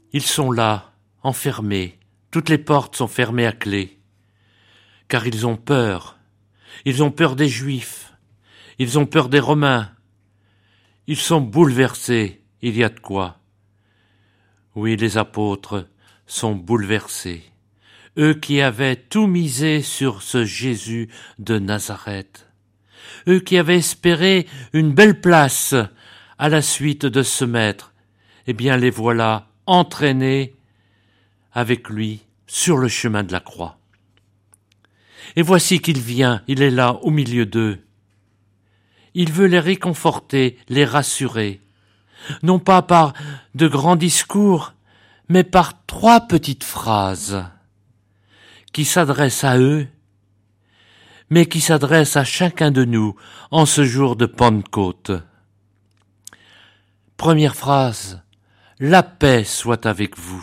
Ils sont là, enfermés, toutes les portes sont fermées à clé, car ils ont peur des Juifs, ils ont peur des Romains, ils sont bouleversés, il y a de quoi. Oui, les apôtres sont bouleversés, eux qui avaient tout misé sur ce Jésus de Nazareth, eux qui avaient espéré une belle place à la suite de ce maître, eh bien les voilà entraînés avec lui sur le chemin de la croix. Et voici qu'il vient, il est là au milieu d'eux. Il veut les réconforter, les rassurer, non pas par de grands discours, mais par 3 petites phrases qui s'adressent à eux, mais qui s'adressent à chacun de nous en ce jour de Pentecôte. Première phrase, la paix soit avec vous.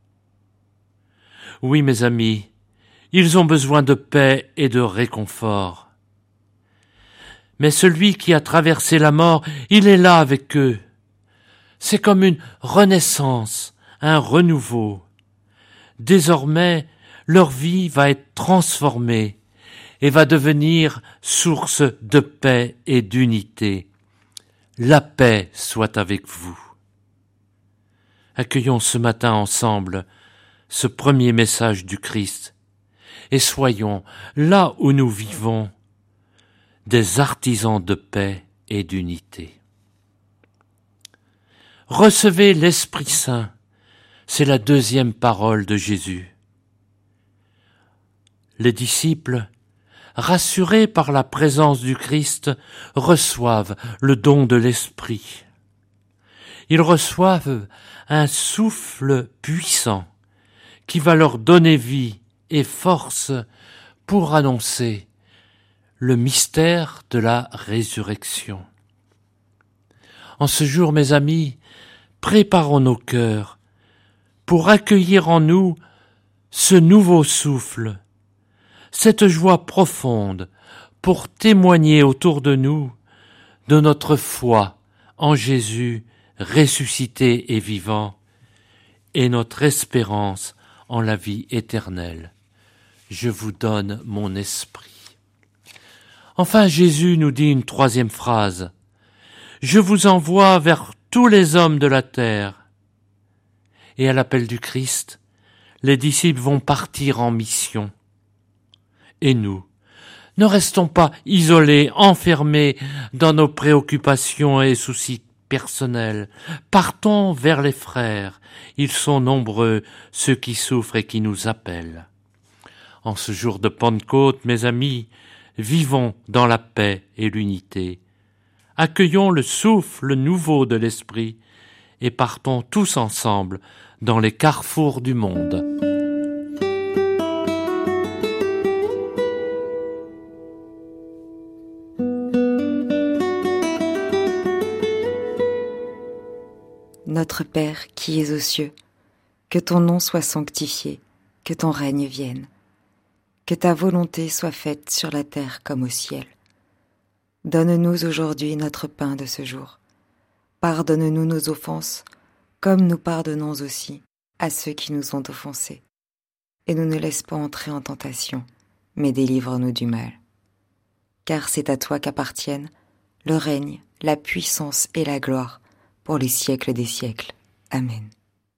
Oui, mes amis, ils ont besoin de paix et de réconfort. Mais celui qui a traversé la mort, il est là avec eux. C'est comme une renaissance, un renouveau. Désormais, leur vie va être transformée et va devenir source de paix et d'unité. La paix soit avec vous. Accueillons ce matin ensemble ce premier message du Christ et soyons, là où nous vivons, des artisans de paix et d'unité. Recevez l'Esprit Saint, c'est la 2e parole de Jésus. Les disciples, rassurés par la présence du Christ, reçoivent le don de l'Esprit. Ils reçoivent un souffle puissant qui va leur donner vie et force pour annoncer le mystère de la résurrection. En ce jour, mes amis, préparons nos cœurs pour accueillir en nous ce nouveau souffle, cette joie profonde pour témoigner autour de nous de notre foi en Jésus ressuscité et vivant et notre espérance en la vie éternelle. Je vous donne mon esprit. Enfin, Jésus nous dit une 3e phrase. Je vous envoie vers tous les hommes de la terre. Et à l'appel du Christ, les disciples vont partir en mission. Et nous, ne restons pas isolés, enfermés dans nos préoccupations et soucis personnels. Partons vers les frères. Ils sont nombreux, ceux qui souffrent et qui nous appellent. En ce jour de Pentecôte, mes amis, vivons dans la paix et l'unité. Accueillons le souffle nouveau de l'Esprit et partons tous ensemble dans les carrefours du monde. Notre Père qui es aux cieux, que ton nom soit sanctifié, que ton règne vienne, que ta volonté soit faite sur la terre comme au ciel. Donne-nous aujourd'hui notre pain de ce jour. Pardonne-nous nos offenses, comme nous pardonnons aussi à ceux qui nous ont offensés. Et ne nous laisse pas entrer en tentation, mais délivre-nous du mal. Car c'est à toi qu'appartiennent le règne, la puissance et la gloire, pour les siècles des siècles. Amen.